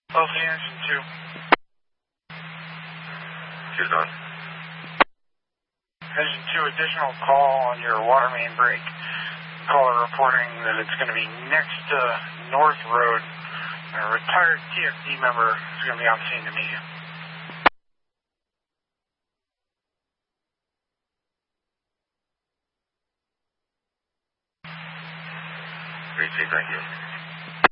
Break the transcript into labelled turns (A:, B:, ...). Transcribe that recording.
A: Chelsea Engine 2.
B: Choose on.
A: Engine 2, additional call on your water main break. Caller reporting that it's going to be next to North Road. A retired TFD member is going to be on scene to meet you.
B: Receive, thank you.